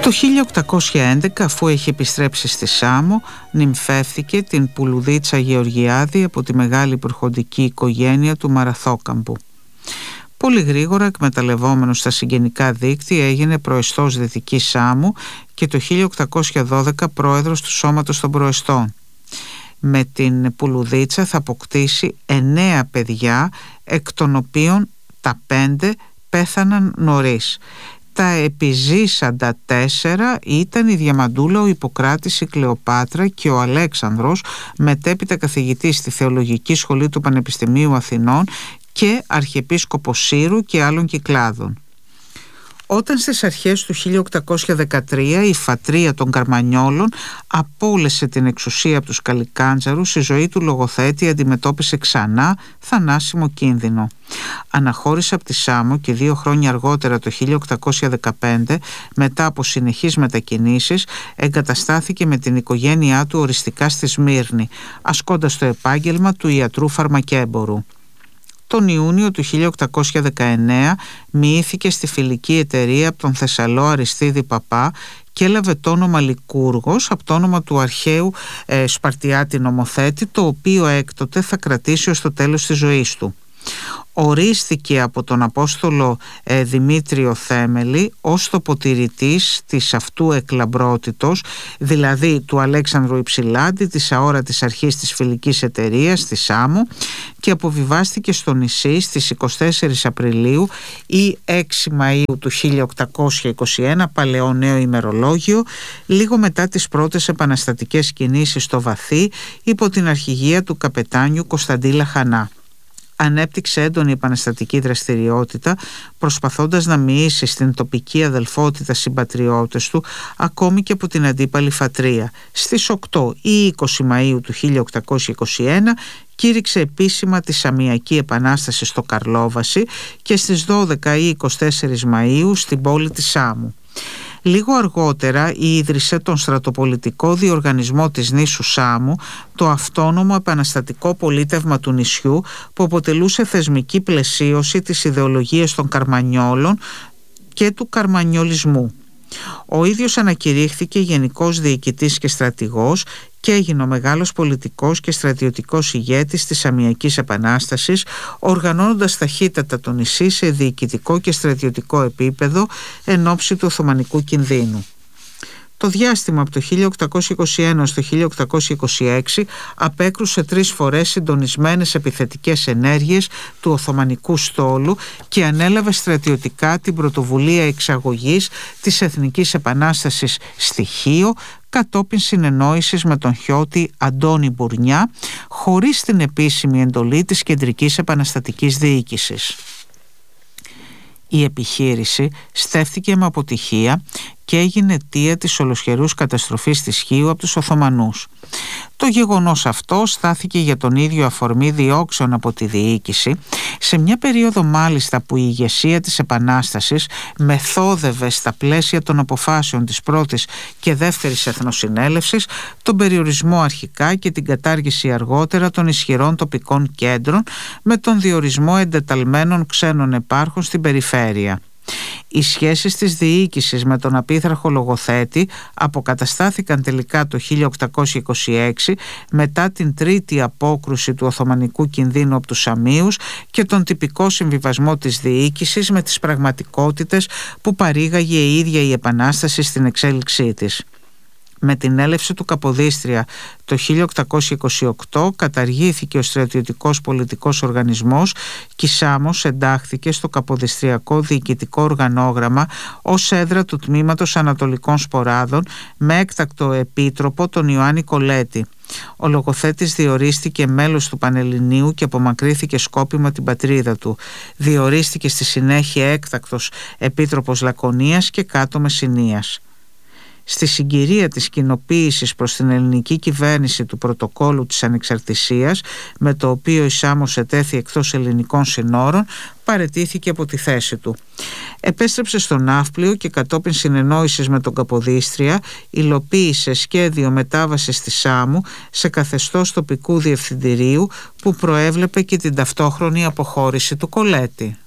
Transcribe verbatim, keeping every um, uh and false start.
Το χίλια οκτακόσια έντεκα, αφού έχει επιστρέψει στη Σάμο, νυμφεύθηκε την Πουλουδίτσα Γεωργιάδη από τη μεγάλη υπερχοντική οικογένεια του Μαραθόκαμπου. Πολύ γρήγορα, εκμεταλλευόμενος στα συγγενικά δίκτυα, έγινε προεστός Δυτικής Σάμου και το χίλια οκτακόσια δώδεκα πρόεδρος του Σώματος των Προεστών. Με την Πουλουδίτσα θα αποκτήσει εννέα παιδιά, εκ των οποίων τα πέντε πέθαναν νωρίς. Τα επιζήσαντα τέσσερα ήταν η Διαμαντούλα, ο Ιπποκράτης, η Κλεοπάτρα και ο Αλέξανδρος, μετέπειτα καθηγητής στη Θεολογική Σχολή του Πανεπιστημίου Αθηνών και αρχιεπίσκοπος Σύρου και άλλων κυκλάδων. Όταν στις αρχές του χίλια οκτακόσια δεκατρία η φατρία των Καρμανιόλων απόλυσε την εξουσία από τους Καλικάντζαρους, η ζωή του λογοθέτη αντιμετώπισε ξανά θανάσιμο κίνδυνο. Αναχώρησε από τη Σάμο και δύο χρόνια αργότερα, το χίλια οκτακόσια δεκαπέντε, μετά από συνεχείς μετακινήσεις, εγκαταστάθηκε με την οικογένειά του οριστικά στη Σμύρνη, ασκώντας το επάγγελμα του ιατρού φαρμακέμπορου. Τον Ιούνιο του χίλια οκτακόσια δεκαεννέα μοιήθηκε στη φιλική εταιρεία από τον Θεσσαλό Αριστίδη Παπά και έλαβε το όνομα Λικούργος από το όνομα του αρχαίου ε, Σπαρτιάτη νομοθέτη, το οποίο έκτοτε θα κρατήσει ως το τέλος της ζωής του. Ορίστηκε από τον Απόστολο ε, Δημήτριο Θέμελη ως τοποτηρητής της αυτού εκλαμπρότητος, δηλαδή του Αλέξανδρου Υψηλάντη, της αόρατης αρχής της φιλικής εταιρείας στη Σάμο, και αποβιβάστηκε στο νησί στις εικοστή τέταρτη Απριλίου ή έξι Μαΐου του χίλια οκτακόσια είκοσι ένα, παλαιό νέο ημερολόγιο, λίγο μετά τις πρώτες επαναστατικές κινήσεις στο Βαθύ υπό την αρχηγία του καπετάνιου Κωνσταντή Λαχανά. Ανέπτυξε έντονη επαναστατική δραστηριότητα, προσπαθώντας να μοιήσει στην τοπική αδελφότητα συμπατριώτες του, ακόμη και από την αντίπαλη φατρία. Στις οκτώ ή είκοσι Μαΐου του χίλια οκτακόσια είκοσι ένα κήρυξε επίσημα τη Σαμιακή Επανάσταση στο Καρλόβαση και στις δώδεκα ή είκοσι τέσσερα Μαΐου στην πόλη της Σάμου. Λίγο αργότερα ίδρυσε τον στρατοπολιτικό διοργανισμό της νήσου Σάμου, το αυτόνομο επαναστατικό πολίτευμα του νησιού, που αποτελούσε θεσμική πλαισίωση της ιδεολογίας των Καρμανιόλων και του καρμανιολισμού. Ο ίδιος ανακηρύχθηκε γενικός διοικητής και στρατηγός και έγινε ο μεγάλος πολιτικός και στρατιωτικός ηγέτης της Σαμιακής Επανάστασης, οργανώνοντας ταχύτατα το νησί σε διοικητικό και στρατιωτικό επίπεδο εν ώψη του Οθωμανικού κινδύνου. Το διάστημα από το χίλια οκτακόσια είκοσι ένα στο χίλια οκτακόσια είκοσι έξι απέκρουσε τρεις φορές συντονισμένες επιθετικές ενέργειες του Οθωμανικού στόλου και ανέλαβε στρατιωτικά την πρωτοβουλία εξαγωγής της Εθνικής Επανάστασης στη Χίο, κατόπιν συνεννόησης με τον Χιώτη Αντώνη Μπουρνιά, χωρίς την επίσημη εντολή της Κεντρικής Επαναστατικής Διοίκησης. Η επιχείρηση στέφθηκε με αποτυχία και έγινε αιτία της ολοσχερούς καταστροφής της Χίου από τους Οθωμανούς. Το γεγονός αυτό στάθηκε για τον ίδιο αφορμή διώξεων από τη διοίκηση, σε μια περίοδο μάλιστα που η ηγεσία της Επανάστασης μεθόδευε στα πλαίσια των αποφάσεων της πρώτης και δεύτερης Εθνοσυνέλευσης τον περιορισμό αρχικά και την κατάργηση αργότερα των ισχυρών τοπικών κέντρων, με τον διορισμό εντεταλμένων ξένων επάρχων στην περιφέρεια. Οι σχέσεις της διοίκησης με τον απίθαρχο λογοθέτη αποκαταστάθηκαν τελικά το χίλια οκτακόσια είκοσι έξι, μετά την τρίτη απόκρουση του Οθωμανικού κινδύνου από τους Σαμίους και τον τυπικό συμβιβασμό της διοίκησης με τις πραγματικότητες που παρήγαγε η ίδια η Επανάσταση στην εξέλιξή της. Με την έλευση του Καποδίστρια το χίλια οκτακόσια είκοσι οκτώ καταργήθηκε ο στρατιωτικός πολιτικός οργανισμός και η Σάμος εντάχθηκε στο Καποδιστριακό Διοικητικό Οργανόγραμμα ως έδρα του Τμήματος Ανατολικών Σποράδων, με έκτακτο επίτροπο τον Ιωάννη Κολέτη. Ο λογοθέτης διορίστηκε μέλος του Πανελληνίου και απομακρύθηκε σκόπιμα την πατρίδα του. Διορίστηκε στη συνέχεια έκτακτος επίτροπος Λακωνίας και Κάτω Μεσσηνίας. Στη συγκυρία της κοινοποίησης προς την ελληνική κυβέρνηση του πρωτοκόλου της ανεξαρτησίας, με το οποίο η Σάμος ετέθη εκτός ελληνικών συνόρων, παραιτήθηκε από τη θέση του. Επέστρεψε στο Ναύπλιο και κατόπιν συνεννόησης με τον Καποδίστρια υλοποίησε σχέδιο μετάβασης στη Σάμου σε καθεστώς τοπικού διευθυντηρίου που προέβλεπε και την ταυτόχρονη αποχώρηση του Κολέτη.